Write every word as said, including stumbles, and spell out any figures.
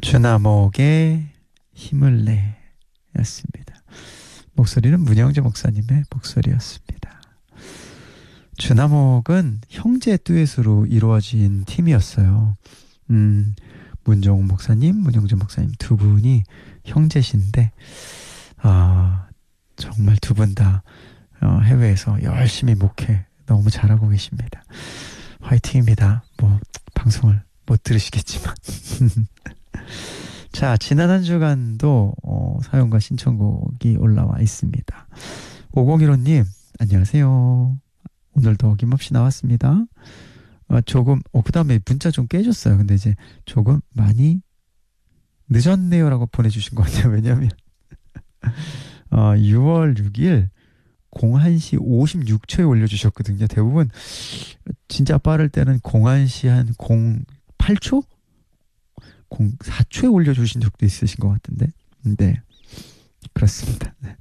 주나목의 힘을 내 였습니다. 목소리는 문영재 목사님의 목소리였습니다. 주나목은 형제 듀엣으로 이루어진 팀이었어요. 음, 문정욱 목사님, 문영재 목사님 두 분이 형제신데 아, 정말 두 분 다 어, 해외에서 열심히 목회 너무 잘하고 계십니다. 화이팅입니다. 뭐 방송을 못 들으시겠지만 자, 지난 한 주간도 어, 사연과 신청곡이 올라와 있습니다. 오공일오님 안녕하세요. 오늘도 어김없이 나왔습니다. 어, 조금 어, 그 다음에 문자 좀 깨졌어요. 근데 이제 조금 많이 늦었네요 라고 보내주신 것 같아요. 왜냐하면 어, 유월 육일 공한 시 오십육 초에 올려주셨거든요. 대부분 진짜 빠를 때는 공한 시 한 공팔 초? 공사 초에 올려주신 적도 있으신 것 같은데 네, 그렇습니다. 네.